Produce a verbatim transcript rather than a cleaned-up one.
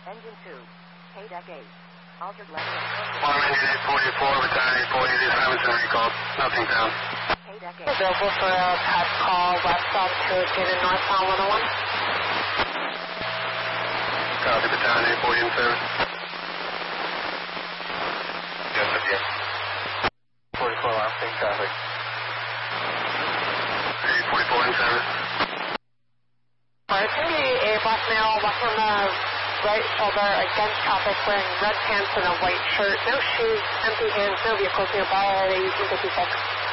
Engine two. K deck eight. Altered level. Farm engine eight forty-four, return eight forty, this Hamilton recall. Nothing found. K deck eight. Available for a pad call westbound to Gina northbound one oh one. Copy, battalion eight forty in service. Yes, again. forty-four last thing traffic. eight forty-four in service. Alright, it's going to be a black male walking on the right shoulder against traffic wearing red pants and a white shirt, no shoes, empty hands, no vehicles nearby, using fifty-six.